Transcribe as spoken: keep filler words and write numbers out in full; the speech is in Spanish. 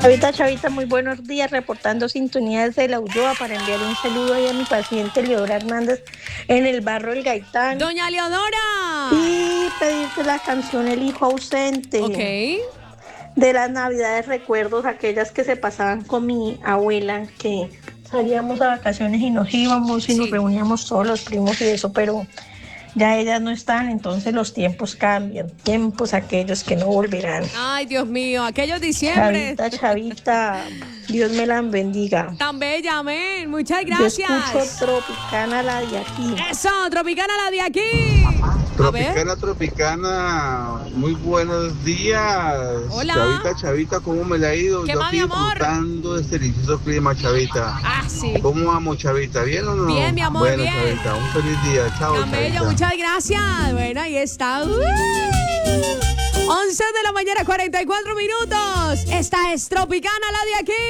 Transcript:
Chavita, Chavita, muy buenos días, reportando sintonía desde la Ulloa para enviar un saludo ahí a mi paciente Leodora Hernández en el barrio El Gaitán Doña Leodora. y pedirte la canción El Hijo Ausente Ok. de las Navidades Recuerdos, aquellas que se pasaban con mi abuela, que salíamos a vacaciones y nos íbamos y nos Sí. reuníamos todos los primos y eso, pero ya ellas no están, entonces los tiempos cambian, tiempos aquellos que no volverán. Ay, Dios mío, aquellos diciembre. Chavita, Chavita, Dios me la bendiga. Tan bella, amén. Muchas Yo gracias. escucho Tropicana, la de aquí. Eso, Tropicana la de aquí. A ver. Tropicana, Tropicana, muy buenos días. Hola. Chavita, Chavita, ¿cómo me le ha ido? ¿Qué Yo más, aquí mi amor? disfrutando de este delicioso clima, Chavita. Ah, sí. ¿Cómo vamos, Chavita? ¿Bien o no? Bien, mi amor, bueno, bien. Chavita, un feliz día. Chao, Tan bello, Chavita. muchas gracias. Bueno, ahí está. Uh. once de la mañana, cuarenta y cuatro minutos. Esta es Tropicana la de aquí.